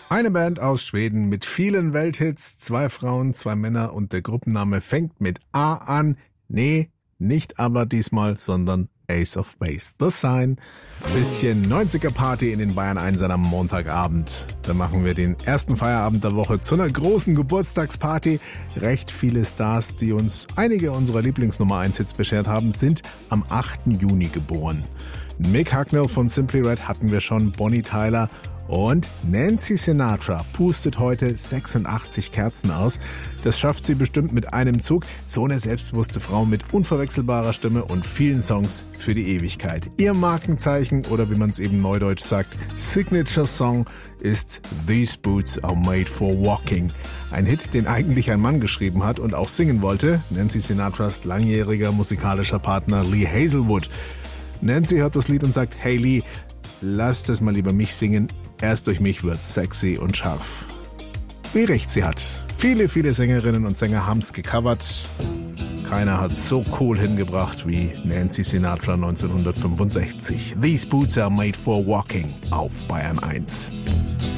Eine Band aus Schweden mit vielen Welthits, 2 Frauen, 2 Männer und der Gruppenname fängt mit A an. Nee, nicht aber diesmal, sondern Ace of Base. The Sign. Bisschen 90er Party in den Bayern 1 am Montagabend. Da machen wir den ersten Feierabend der Woche zu einer großen Geburtstagsparty. Recht viele Stars, die uns einige unserer Lieblingsnummer 1 Hits beschert haben, sind am 8. Juni geboren. Mick Hucknall von Simply Red hatten wir schon, Bonnie Tyler und Nancy Sinatra pustet heute 86 Kerzen aus. Das schafft sie bestimmt mit einem Zug. So eine selbstbewusste Frau mit unverwechselbarer Stimme und vielen Songs für die Ewigkeit. Ihr Markenzeichen oder wie man es eben neudeutsch sagt, Signature Song ist These Boots Are Made for Walking. Ein Hit, den eigentlich ein Mann geschrieben hat und auch singen wollte. Nancy Sinatras langjähriger musikalischer Partner Lee Hazelwood. Nancy hört das Lied und sagt, hey Lee, lass das mal lieber mich singen. Erst durch mich wird's sexy und scharf. Wie recht sie hat. Viele, viele Sängerinnen und Sänger haben's gecovert. Keiner hat's so cool hingebracht wie Nancy Sinatra 1965. These Boots Are Made for Walking auf Bayern 1.